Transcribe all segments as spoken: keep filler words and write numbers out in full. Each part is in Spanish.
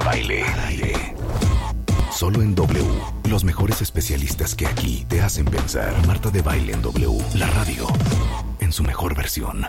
Baile. Al aire. Solo en W. Los mejores especialistas que aquí te hacen pensar. Marta de Baile en W. La radio. En su mejor versión.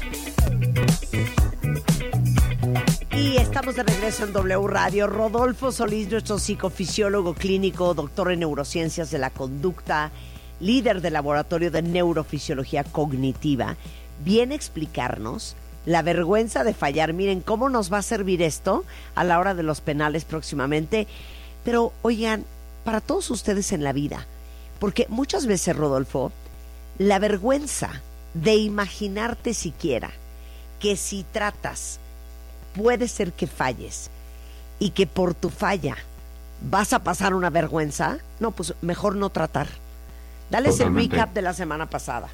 Y estamos de regreso en W Radio. Rodolfo Solís, nuestro psicofisiólogo clínico, doctor en neurociencias de la conducta, líder del laboratorio de neurofisiología cognitiva, viene a explicarnos la vergüenza de fallar. Miren cómo nos va a servir esto a la hora de los penales próximamente. Pero, oigan, para todos ustedes en la vida, porque muchas veces, Rodolfo, la vergüenza de imaginarte siquiera que si tratas, puede ser que falles y que por tu falla vas a pasar una vergüenza, no, pues mejor no tratar. Dales Totalmente. El recap de la semana pasada.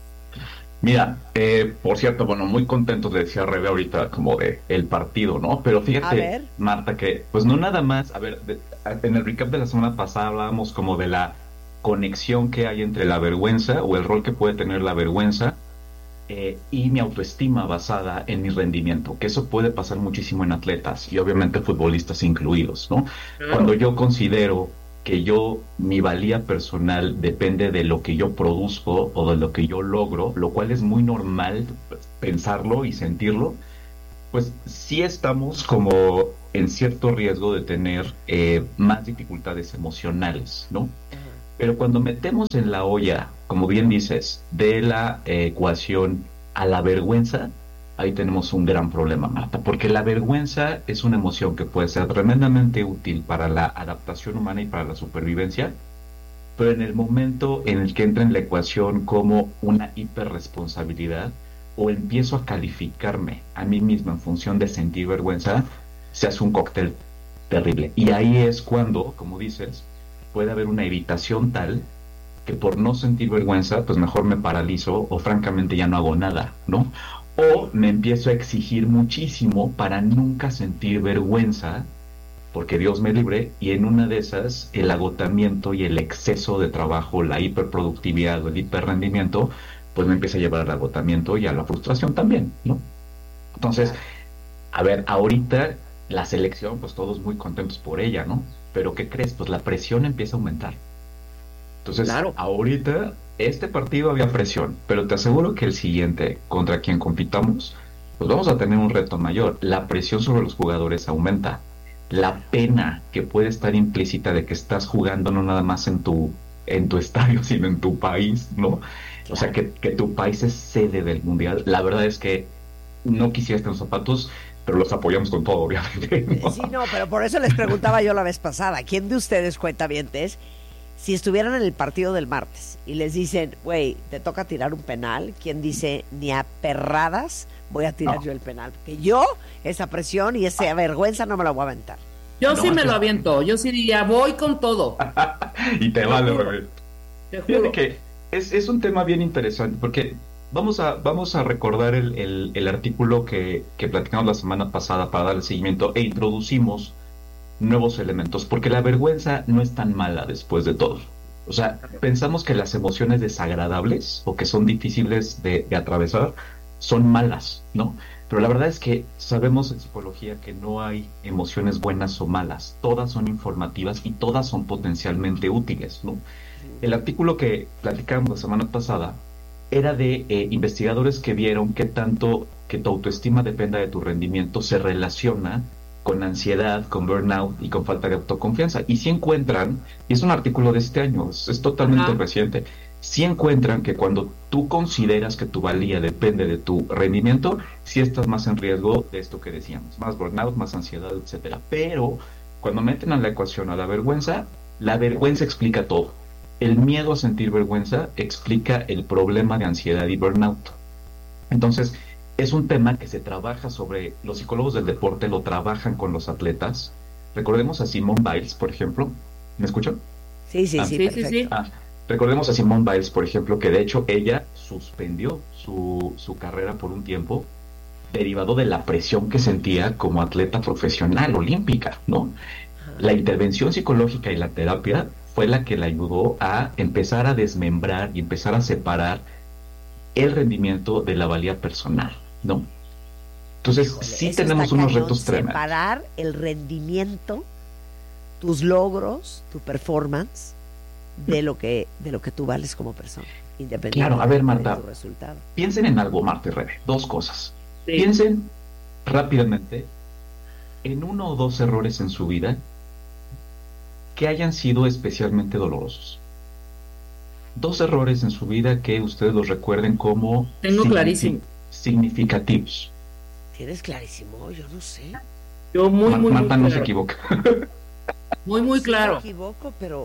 Mira, eh, por cierto, bueno, muy contento de decir Rebe ahorita como de el partido, ¿no? Pero fíjate, Marta, que pues no nada más, a ver, de, en el recap de la semana pasada hablábamos como de la conexión que hay entre la vergüenza o el rol que puede tener la vergüenza eh, y mi autoestima basada en mi rendimiento, que eso puede pasar muchísimo en atletas y obviamente futbolistas incluidos, ¿no? Claro. Cuando yo considero que yo, mi valía personal depende de lo que yo produzco o de lo que yo logro, lo cual es muy normal pensarlo y sentirlo, pues sí estamos como en cierto riesgo de tener eh, más dificultades emocionales, ¿no? Pero cuando metemos en la olla, como bien dices, de la eh, ecuación a la vergüenza, ahí tenemos un gran problema, Marta, porque la vergüenza es una emoción que puede ser tremendamente útil para la adaptación humana y para la supervivencia, pero en el momento en el que entra en la ecuación como una hiperresponsabilidad o empiezo a calificarme a mí misma en función de sentir vergüenza, se hace un cóctel terrible. Y ahí es cuando, como dices, puede haber una evitación tal que por no sentir vergüenza, pues mejor me paralizo o francamente ya no hago nada, ¿no? O me empiezo a exigir muchísimo para nunca sentir vergüenza, porque Dios me libre, y en una de esas el agotamiento y el exceso de trabajo, la hiperproductividad o el hiperrendimiento, pues me empieza a llevar al agotamiento y a la frustración también, ¿no? Entonces, a ver, ahorita la selección, pues todos muy contentos por ella, ¿no? Pero ¿qué crees? Pues la presión empieza a aumentar. Entonces, claro. Ahorita, este partido había presión, pero te aseguro que el siguiente, contra quien compitamos, pues vamos a tener un reto mayor. La presión sobre los jugadores aumenta. La pena que puede estar implícita de que estás jugando no nada más en tu, en tu estadio, sino en tu país, ¿no? Claro. O sea, que, que tu país es sede del Mundial. La verdad es que no quisiera estar en los zapatos, pero los apoyamos con todo, obviamente, ¿no? Sí, no, pero por eso les preguntaba yo la vez pasada, ¿quién de ustedes, cuentavientes, si estuvieran en el partido del martes y les dicen, güey, te toca tirar un penal, ¿quién dice, ni a perradas voy a tirar no. yo el penal? Porque yo, esa presión y esa vergüenza no me la voy a aventar. Yo no, sí me es... lo aviento, yo sí diría, voy con todo. Y te, te vale, bebé. Fíjate que es, es un tema bien interesante, porque vamos a, vamos a recordar el, el, el artículo que, que platicamos la semana pasada para darle seguimiento e introducimos nuevos elementos, porque la vergüenza no es tan mala después de todo. O sea, pensamos que las emociones desagradables o que son difíciles de, de atravesar son malas, ¿no? Pero la verdad es que sabemos en psicología que no hay emociones buenas o malas, todas son informativas y todas son potencialmente útiles, ¿no? El artículo que platicamos la semana pasada era de eh, investigadores que vieron que tanto que tu autoestima dependa de tu rendimiento se relaciona con ansiedad, con burnout y con falta de autoconfianza. Y si encuentran, y es un artículo de este año, es, es totalmente Ajá. reciente, si encuentran que cuando tú consideras que tu valía depende de tu rendimiento, sí estás más en riesgo de esto que decíamos, más burnout, más ansiedad, etcétera. Pero cuando meten a la ecuación a la vergüenza, la vergüenza explica todo. El miedo a sentir vergüenza explica el problema de ansiedad y burnout. Entonces, es un tema que se trabaja sobre, los psicólogos del deporte lo trabajan con los atletas. Recordemos a Simone Biles, por ejemplo. ¿Me escuchan? Sí, sí, ah, sí, sí, perfecto. sí, sí. Ah, recordemos a Simone Biles, por ejemplo, que de hecho ella suspendió su, su carrera por un tiempo derivado de la presión que sentía como atleta profesional olímpica, ¿no? Ajá. La intervención psicológica y la terapia fue la que le ayudó a empezar a desmembrar y empezar a separar el rendimiento de la valía personal, ¿no? Entonces, Híjole, sí eso tenemos está unos cañón, retos tremendos. Separar el rendimiento, tus logros, tu performance, de lo que, de lo que tú vales como persona, independientemente Claro, a ver, Marta, de tu resultado. Piensen en algo, Marta y Rebe, dos cosas. Sí. Piensen rápidamente en uno o dos errores en su vida que hayan sido especialmente dolorosos. Dos errores en su vida que ustedes los recuerden como Tengo clarísimo. significativos. Tienes clarísimo, yo no sé. Yo muy, Ma- muy, Marta muy no claro. se equivoca. Muy, muy Sí claro. me equivoco, pero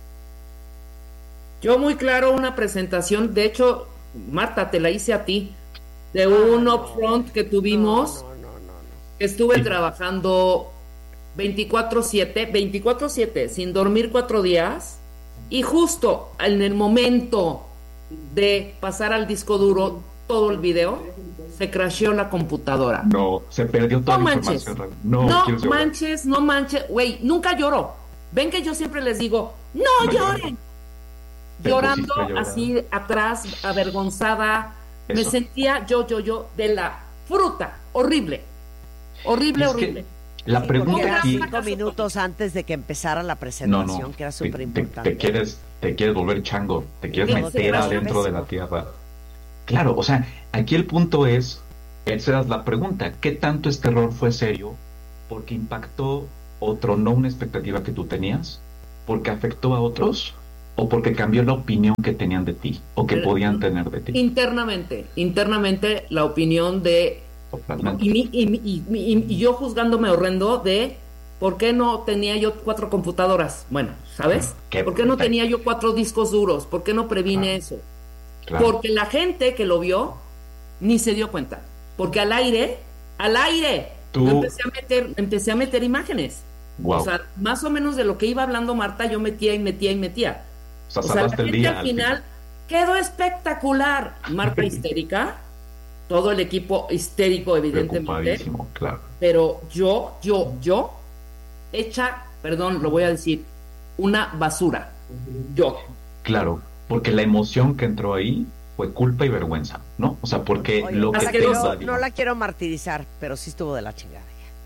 Yo muy claro una presentación, de hecho, Marta, te la hice a ti, de Ah, un no. upfront que tuvimos, no, no, no, no, no. que estuve Sí. trabajando veinticuatro siete, veinticuatro siete, sin dormir cuatro días, y justo en el momento de pasar al disco duro todo el video, se crasheó la computadora. No, se perdió toda No la manches. información. Rebe. No, No quiero llorar. manches, no manches, güey, nunca lloro. Ven que yo siempre les digo, no No lloren. Te Llorando pusiste a llorar. así atrás, avergonzada. Me Eso. sentía yo, yo, yo de la fruta. Horrible. Horrible, Y es que horrible. la Sí, pregunta porque era aquí... cinco minutos antes de que empezara la No, presentación, no, que era te, súper te- importante. te quieres, te quieres volver chango, te quieres Sí, meter sí, adentro sí. de la tierra. Claro, o sea, aquí el punto es, esa es la pregunta, ¿qué tanto este error fue serio? ¿Porque impactó o tronó una expectativa que tú tenías? ¿Porque afectó a otros? ¿O porque cambió la opinión que tenían de ti? ¿O que Pero- podían tener de ti? Internamente, internamente la opinión de... Totalmente. Y, mi- y mi- y mi- y- y yo juzgándome horrendo de por qué no tenía yo cuatro computadoras. Bueno, ¿sabes? Qué ¿Por qué no brutal. tenía yo cuatro discos duros? ¿Por qué no previne Claro. eso? Claro. Porque la gente que lo vio ni se dio cuenta. Porque al aire, al aire, Tú- yo empecé a meter, empecé a meter imágenes. Guau. O sea, más o menos de lo que iba hablando Marta, yo metía y metía y metía. O sea, O sea, la salvaste el gente día al final quedó espectacular. Marta histérica, todo el equipo histérico, evidentemente. Preocupadísimo, claro. Pero yo, yo, yo, hecha, perdón, lo voy a decir, una basura. Yo. Claro, porque la emoción que entró ahí fue culpa y vergüenza, ¿no? O sea, porque Oye, lo que te asqueroso. no, invadió- no la quiero martirizar, pero sí estuvo de la chingada.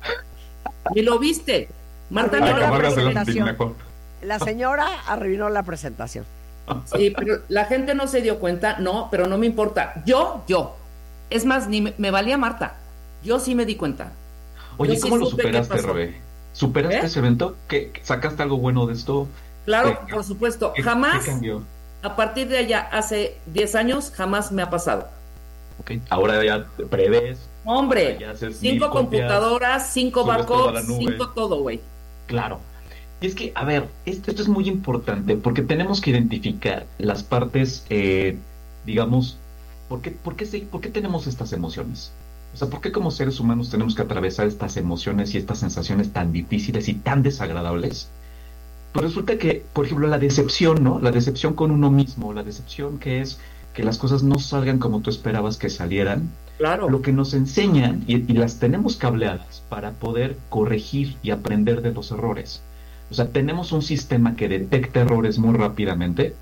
Ni lo viste. Marta, Ay, no no, la Bárbara, se lo presentación. mejor. La señora arruinó la presentación. Sí, pero la gente no se dio cuenta, no, pero no me importa. Yo, yo. Es más, ni me, me valía Marta. Yo sí me di cuenta. Oye, Yo sí ¿cómo lo supe qué superaste, pasó. Rebe? ¿Superaste ¿Eh? ese evento? ¿Qué, ¿Sacaste algo bueno de esto? Claro, ¿Qué- por supuesto. qué- Jamás, ¿Qué cambió? a partir de allá, hace diez años, jamás me ha pasado. Ok, ahora ya te prevés, Hombre, ya haces mil cinco copias, computadoras, cinco subes todo a la backups, nube. cinco todo, güey. claro. Y es que, a ver, esto, esto es muy importante porque tenemos que identificar las partes, eh, digamos, ¿por qué, por, qué se- ¿por qué tenemos estas emociones? O sea, ¿por qué como seres humanos tenemos que atravesar estas emociones y estas sensaciones tan difíciles y tan desagradables? Pues resulta que, por ejemplo, la decepción, ¿no? La decepción con uno mismo, la decepción que es que las cosas no salgan como tú esperabas que salieran, Claro. lo que nos enseñan, y, y las tenemos cableadas para poder corregir y aprender de los errores. O sea, tenemos un sistema que detecta errores muy rápidamente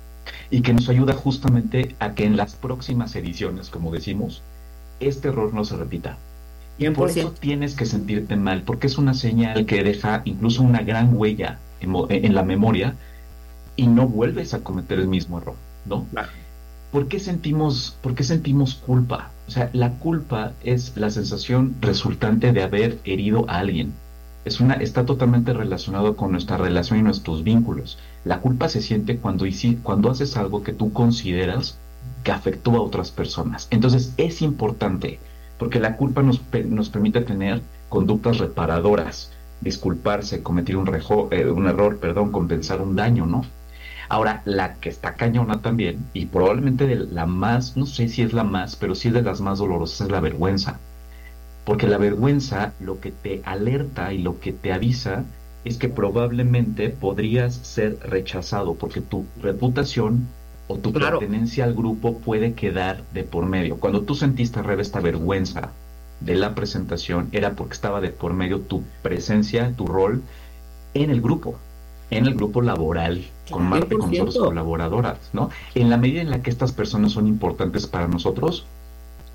y que nos ayuda justamente a que en las próximas ediciones, como decimos, este error no se repita. Y cien por por eso ciento. tienes que sentirte mal, porque es una señal que deja incluso una gran huella en, mo- en la memoria y no vuelves a cometer el mismo error, ¿no? Claro. ¿Por qué sentimos, por qué sentimos culpa? O sea, la culpa es la sensación resultante de haber herido a alguien. Es una, está totalmente relacionado con nuestra relación y nuestros vínculos. La culpa se siente cuando, hici- cuando haces algo que tú consideras que afectó a otras personas. Entonces es importante, porque la culpa nos, pe- nos permite tener conductas reparadoras, disculparse, cometer un, rejo- eh, un error, perdón, compensar un daño, ¿no? Ahora, la que está cañona también, y probablemente de la más, no sé si es la más, pero sí es de las más dolorosas, es la vergüenza. Porque la vergüenza lo que te alerta y lo que te avisa es que probablemente podrías ser rechazado, porque tu reputación o tu Claro. pertenencia al grupo puede quedar de por medio. Cuando tú sentiste, Rebe, esta vergüenza de la presentación, era porque estaba de por medio tu presencia, tu rol en el grupo, en el grupo laboral, con Marta y con nosotros cien por ciento. colaboradoras, ¿no? En la medida en la que estas personas son importantes para nosotros,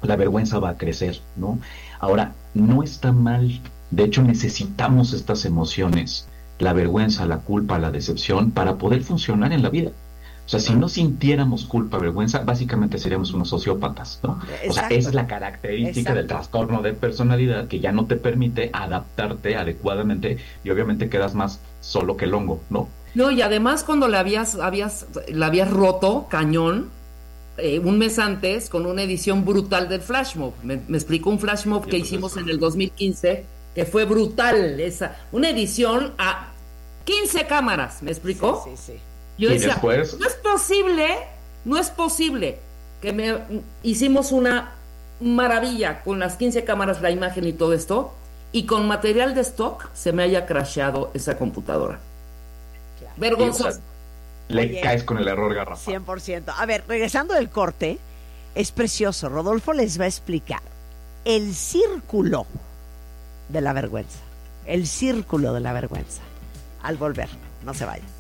la vergüenza va a crecer, ¿no? Ahora, no está mal, de hecho necesitamos estas emociones, la vergüenza, la culpa, la decepción, para poder funcionar en la vida. O sea, si no sintiéramos culpa, vergüenza, básicamente seríamos unos sociópatas, ¿no? Exacto. O sea, esa es la característica Exacto. del trastorno de personalidad, que ya no te permite adaptarte adecuadamente y obviamente quedas más solo que el hongo, ¿no? No, y además cuando la habías, habías, la habías roto, cañón, eh, un mes antes, con una edición brutal del Flash Mob. Me, me explicó un Flash Mob que hicimos en el dos mil quince, que fue brutal, esa, una edición a quince cámaras, ¿me explicó? Sí, sí, sí. Yo y decía, después... no es posible, no es posible que me hicimos una maravilla con las quince cámaras, la imagen y todo esto, y con material de stock se me haya crasheado esa computadora. Claro. Vergonzoso. O sea, le Oye, caes con el error garrafal. cien por ciento. A ver, regresando del corte, es precioso. Rodolfo les va a explicar el círculo de la vergüenza. El círculo de la vergüenza. Al volver, no se vayan.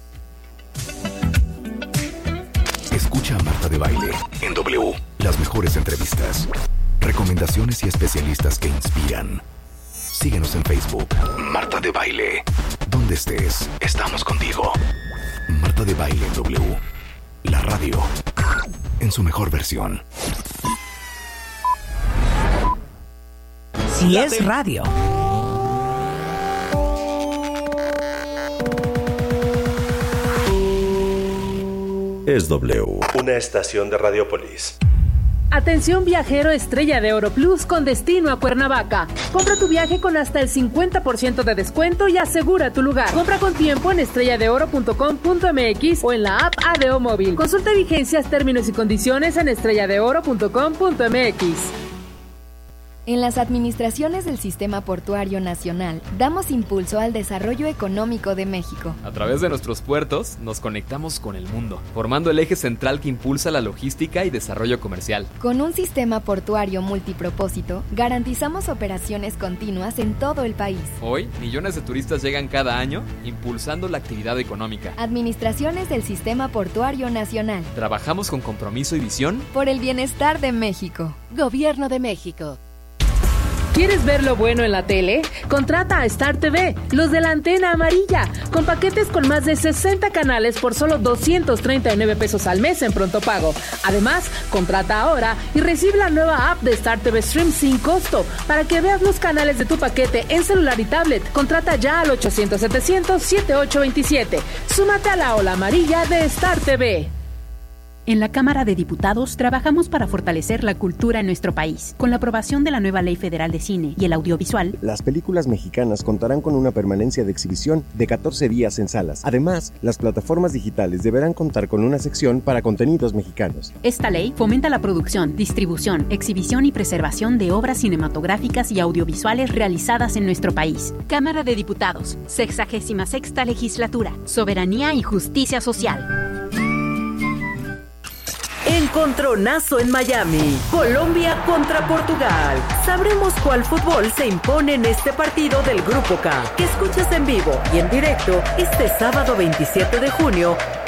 Escucha a Marta de Baile en W. Las mejores entrevistas, recomendaciones y especialistas que inspiran. Síguenos en Facebook. Marta de Baile. Donde estés, estamos contigo. Marta de Baile en W. La radio. En su mejor versión. Si es radio. Es W, una estación de Radiopolis. Atención viajero Estrella de Oro Plus con destino a Cuernavaca. Compra tu viaje con hasta el cincuenta por ciento de descuento y asegura tu lugar. Compra con tiempo en estrella de oro punto com punto m x o en la app A D O Móvil. Consulta vigencias, términos y condiciones en estrella de oro punto com punto m x. En las administraciones del Sistema Portuario Nacional, damos impulso al desarrollo económico de México. A través de nuestros puertos, nos conectamos con el mundo, formando el eje central que impulsa la logística y desarrollo comercial. Con un sistema portuario multipropósito, garantizamos operaciones continuas en todo el país. Hoy, millones de turistas llegan cada año, impulsando la actividad económica. Administraciones del Sistema Portuario Nacional. Trabajamos con compromiso y visión por el bienestar de México. Gobierno de México. ¿Quieres ver lo bueno en la tele? Contrata a Star T V, los de la antena amarilla, con paquetes con más de sesenta canales por solo doscientos treinta y nueve pesos al mes en pronto pago. Además, contrata ahora y recibe la nueva app de Star T V Stream sin costo para que veas los canales de tu paquete en celular y tablet. Contrata ya al ochocientos setecientos setenta y ocho veintisiete. Súmate a la ola amarilla de Star T V. En la Cámara de Diputados trabajamos para fortalecer la cultura en nuestro país. Con la aprobación de la nueva Ley Federal de Cine y el Audiovisual, las películas mexicanas contarán con una permanencia de exhibición de catorce días en salas. Además, las plataformas digitales deberán contar con una sección para contenidos mexicanos. Esta ley fomenta la producción, distribución, exhibición y preservación de obras cinematográficas y audiovisuales realizadas en nuestro país. Cámara de Diputados, sexagésima sexta legislatura, soberanía y justicia social. Encontronazo en Miami. Colombia contra Portugal. Sabremos cuál fútbol se impone en este partido del Grupo K, que escuchas en vivo y en directo este sábado veintisiete de junio